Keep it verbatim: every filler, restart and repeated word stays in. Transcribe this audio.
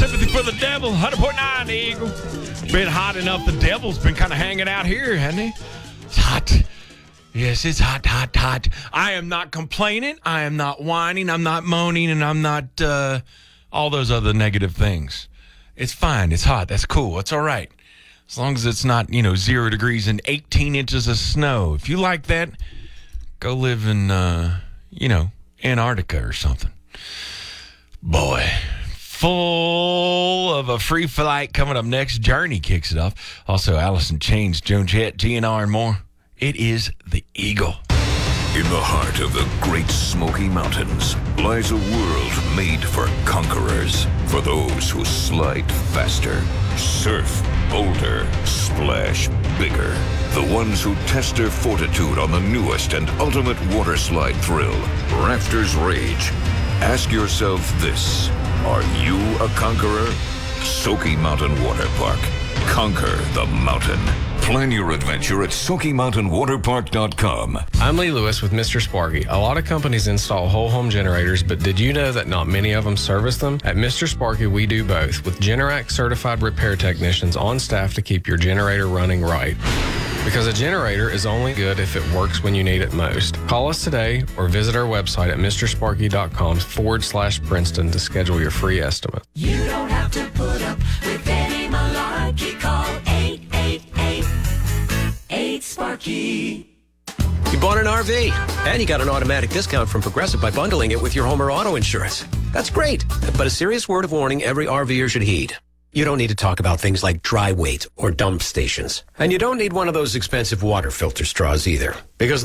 Sympathy for the Devil, one hundred point nine, the Eagle. It's been hot enough. The devil's been kind of hanging out here, hasn't he? It's hot. Yes, it's hot, hot, hot. I am not complaining. I am not whining. I'm not moaning, and I'm not uh, all those other negative things. It's fine. It's hot. That's cool. It's all right. As long as it's not, you know, zero degrees and eighteen inches of snow. If you like that, go live in, uh, you know, Antarctica or something. Boy, full of a free flight coming up next. Journey kicks it off. Also, Allison Chains, Joan Jett, G N R, and more. It is the Eagle. In the heart of the Great Smoky Mountains lies a world made for conquerors, for those who slide faster, surf bolder, splash bigger, the ones who test their fortitude on the newest and ultimate water slide thrill, Rafters Rage. Ask yourself this: are you a conqueror? Soaky Mountain Water Park. Conquer the mountain. Plan your adventure at Soaky Mountain Water Park dot com. I'm Lee Lewis with Mister Sparky. A lot of companies install whole home generators, but did you know that not many of them service them? At Mister Sparky, we do both, with Generac certified repair technicians on staff to keep your generator running right. Because a generator is only good if it works when you need it most. Call us today or visit our website at Mister Sparky dot com forward slash Princeton to schedule your free estimate. You don't have to put up with any malarkey. Call eight eight eight, eight Sparky. You bought an R V, and you got an automatic discount from Progressive by bundling it with your home or auto insurance. That's great, but a serious word of warning every RVer should heed. You don't need to talk about things like dry weight or dump stations. And you don't need one of those expensive water filter straws either, because